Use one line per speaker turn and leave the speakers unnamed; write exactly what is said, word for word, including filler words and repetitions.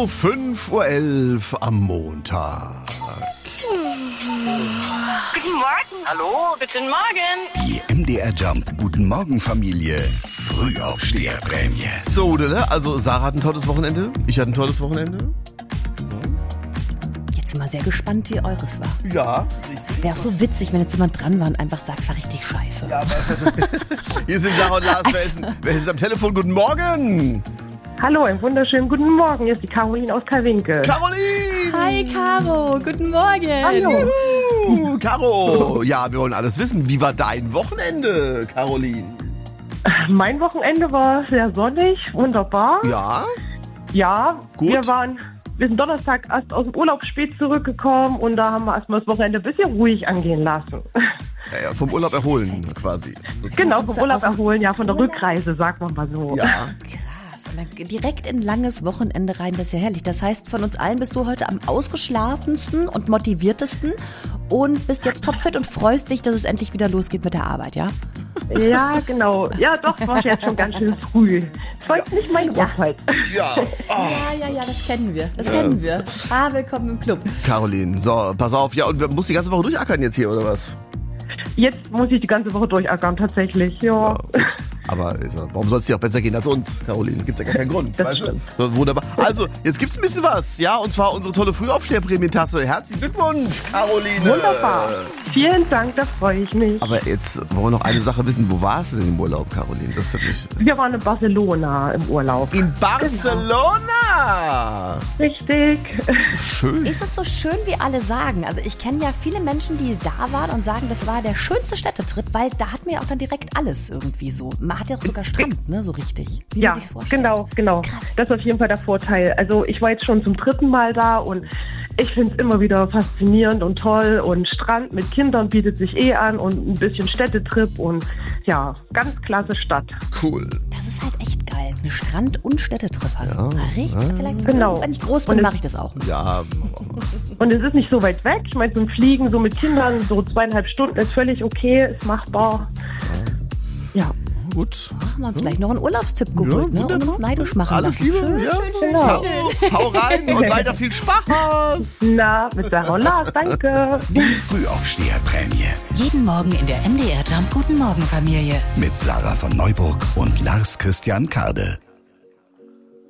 So, fünf Uhr elf am Montag.
Guten Morgen. Hallo, guten Morgen.
Die M D R Jump Guten Morgen Familie Frühaufsteherprämie.
So, ne? Also Sarah hat ein tolles Wochenende. Ich hatte ein tolles Wochenende.
Jetzt sind wir sehr gespannt, wie eures war.
Ja, richtig.
Wäre auch so witzig, wenn jetzt jemand dran war und einfach sagt, war richtig scheiße.
Ja, aber hier sind Sarah und Lars. Wer ist, wer ist am Telefon? Guten Morgen.
Hallo, einen wunderschönen guten Morgen. Hier ist die Caroline aus Karwinkel.
Caroline.
Hi Caro, guten Morgen.
Hallo.
Juhu, Caro. Ja, wir wollen alles wissen. Wie war dein Wochenende, Caroline?
Mein Wochenende war sehr sonnig, wunderbar.
Ja?
Ja,
Gut.
wir waren, wir sind Donnerstag erst aus dem Urlaub spät zurückgekommen und da haben wir erstmal das Wochenende ein bisschen ruhig angehen lassen.
Ja, ja, vom Urlaub erholen quasi.
Genau, vom Urlaub erholen, ja, von der Rückreise, sagt man mal so.
Ja.
Und dann direkt in ein langes Wochenende rein, das ist ja herrlich. Das heißt, von uns allen bist du heute am ausgeschlafensten und motiviertesten und bist jetzt topfit und freust dich, dass es endlich wieder losgeht mit der Arbeit, ja?
Ja, genau. Ja, doch, war jetzt schon ganz schön früh. Es war jetzt nicht meine Uhrzeit.
Ja. Oh.
Ja, ja, ja, das kennen wir. Das kennen wir. Ah, willkommen im Club.
Caroline, so, pass auf. Ja, und musst die ganze Woche durchackern jetzt hier, oder was?
Jetzt muss ich die ganze Woche durchackern, tatsächlich, ja.
Ja, gut. Aber ist, warum soll es dir auch besser gehen als uns, Caroline? Gibt ja gar keinen Grund.
Das
weißt
stimmt.
du? So, wunderbar. Also, jetzt gibt's ein bisschen was, ja, und zwar unsere tolle Frühaufsteher-Prämientasse. Herzlichen Glückwunsch, Caroline.
Wunderbar. Vielen Dank, da freue ich mich.
Aber jetzt wollen wir noch eine Sache wissen. Wo warst du denn im Urlaub, Caroline? Das hat mich...
Wir waren in Barcelona im Urlaub.
In Barcelona!
Richtig.
Schön.
Ist es so schön, wie alle sagen? Also ich kenne ja viele Menschen, die da waren und sagen, das war der schönste Städtetrip, weil da hatten wir ja auch dann direkt alles irgendwie so. Man hat ja sogar Strand, ne, so richtig. Wie
Ja,
man sich's vorstellt.
genau, genau.
Krass.
Das ist auf jeden Fall der Vorteil. Also ich war jetzt schon zum dritten Mal da und ich finde es immer wieder faszinierend und toll und Strand mit Kindern bietet sich eh an und ein bisschen Städtetrip und ja, ganz klasse Stadt.
Cool.
Das ist halt echt geil. Eine Strand- und Städtetrip hat.
Ja,
Richtig,
ja.
vielleicht,
Genau.
wenn ich groß
Und
bin,
es-
mache ich das auch.
Ja,
Und es ist nicht so weit weg. Ich meine, zum Fliegen so mit Kindern so zweieinhalb Stunden ist völlig okay, ist machbar. Ja.
gut.
Machen wir uns gleich noch einen Urlaubstipp geholt,
Ja,
ne, und
wunderbar.
uns neidisch machen
Alles
lassen.
Liebe.
Schön,
ja.
schön, schön,
Genau.
schön, schön.
Hau rein und weiter viel Spaß.
Na, mit der Rolla, danke.
Die Frühaufsteherprämie
Jeden Morgen in der M D R Jump Guten Morgen Familie.
mit Sarah von Neuburg und Lars Christian Karde.